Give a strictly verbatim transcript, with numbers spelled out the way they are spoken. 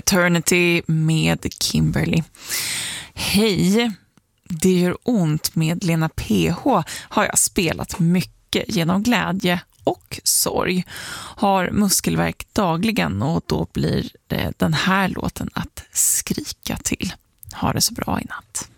Eternity med Kimberly. Hej, det gör ont med Lena P H har jag spelat mycket genom glädje och sorg. Har muskelvärk dagligen och då blir det den här låten att skrika till. Ha det så bra i natt.